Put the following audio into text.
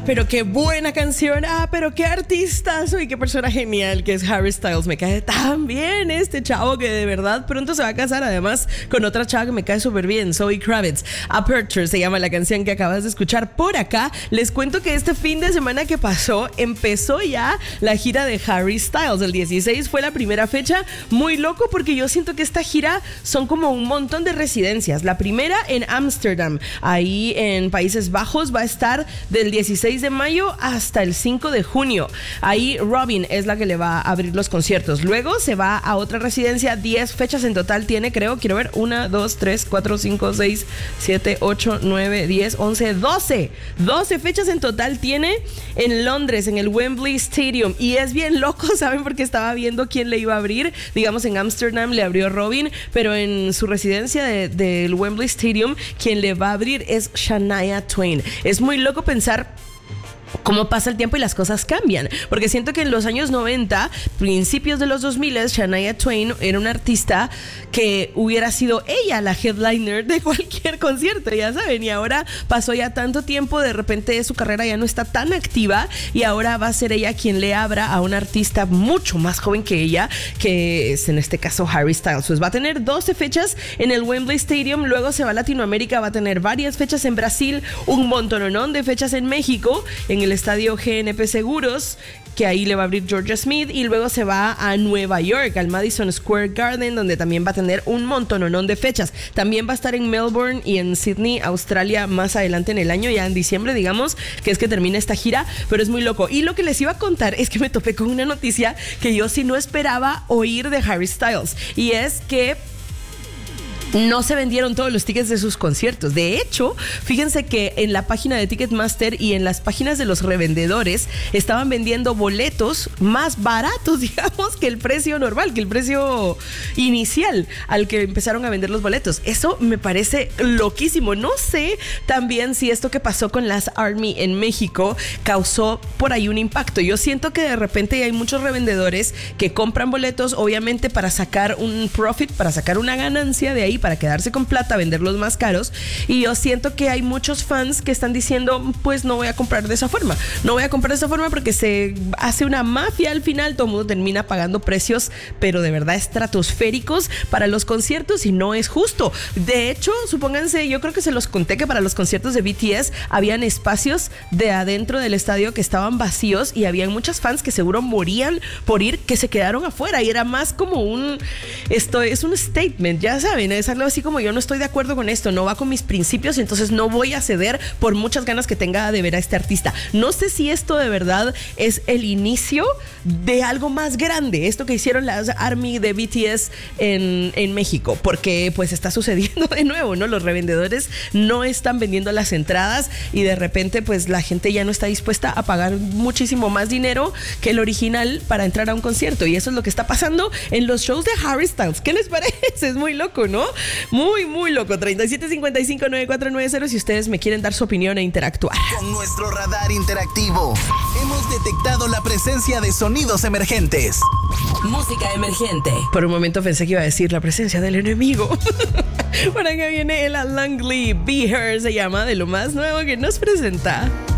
pero qué buena canción. Pero qué artistazo y qué persona genial que es Harry Styles. Me cae tan bien este chavo que de verdad pronto se va a casar además con otra chava que me cae súper bien, Zoe Kravitz. Aperture se llama la canción que acabas de escuchar por acá. Les cuento que este fin de semana que pasó empezó ya la gira de Harry Styles. El 16 fue la primera fecha. Muy loco porque yo siento que esta gira son como un montón de residencias. La primera en Ámsterdam, ahí en Países Bajos, va a estar del 16 de mayo hasta el 5 de junio. Ahí Robin es la que le va a abrir los conciertos. Luego se va a otra residencia. 10 fechas en total tiene, creo. Quiero ver. 1, 2, 3, 4, 5, 6, 7, 8, 9, 10, 11, 12. 12 fechas en total tiene en Londres, en el Wembley Stadium. Y es bien loco, ¿saben? Porque estaba viendo quién le iba a abrir. Digamos, en Ámsterdam le abrió Robin, pero en su residencia del Wembley Stadium, quien le va a abrir es Shania Twain. Es muy loco pensar cómo pasa el tiempo y las cosas cambian, porque siento que en los años 90, principios de los 2000, Shania Twain era una artista que hubiera sido ella la headliner de cualquier concierto, ya saben, y ahora pasó ya tanto tiempo, de repente su carrera ya no está tan activa y ahora va a ser ella quien le abra a una artista mucho más joven que ella, que es en este caso Harry Styles. Pues va a tener 12 fechas en el Wembley Stadium, luego se va a Latinoamérica, va a tener varias fechas en Brasil, un montononón de fechas en México, en el estadio GNP Seguros, que ahí le va a abrir Georgia Smith, y luego se va a Nueva York, al Madison Square Garden, donde también va a tener un montononón de fechas. También va a estar en Melbourne y en Sydney, Australia, más adelante en el año, ya en diciembre, digamos, que es que termina esta gira, pero es muy loco. Y lo que les iba a contar es que me topé con una noticia que yo sí no esperaba oír de Harry Styles, y es que no se vendieron todos los tickets de sus conciertos. De hecho, fíjense que en la página de Ticketmaster y en las páginas de los revendedores estaban vendiendo boletos más baratos, digamos, que el precio normal, que el precio inicial al que empezaron a vender los boletos. Eso me parece loquísimo. No sé también si esto que pasó con las ARMY en México causó por ahí un impacto. Yo siento que de repente hay muchos revendedores que compran boletos, obviamente para sacar un profit, para sacar una ganancia de ahí, para quedarse con plata, venderlos más caros, y yo siento que hay muchos fans que están diciendo, pues no voy a comprar de esa forma, no voy a comprar de esa forma porque se hace una mafia al final, todo el mundo termina pagando precios, pero de verdad estratosféricos para los conciertos y no es justo. De hecho, supónganse, yo creo que se los conté que para los conciertos de BTS habían espacios de adentro del estadio que estaban vacíos y habían muchos fans que seguro morían por ir, que se quedaron afuera, y era más como esto es un statement, ya saben, es algo así como: yo no estoy de acuerdo con esto, no va con mis principios, entonces no voy a ceder por muchas ganas que tenga de ver a este artista. No sé si esto de verdad es el inicio de algo más grande, esto que hicieron las ARMY de BTS en México, porque pues está sucediendo de nuevo, ¿no? Los revendedores no están vendiendo las entradas y de repente pues la gente ya no está dispuesta a pagar muchísimo más dinero que el original para entrar a un concierto, y eso es lo que está pasando en los shows de Harry Styles. ¿Qué les parece? Es muy loco, ¿no? Muy, muy loco. 3755-9490 si ustedes me quieren dar su opinión e interactuar. Con nuestro radar interactivo hemos detectado la presencia de sonidos emergentes. Música emergente. Por un momento pensé que iba a decir la presencia del enemigo. Por acá viene Ella Langley, Be Her se llama, de lo más nuevo que nos presenta.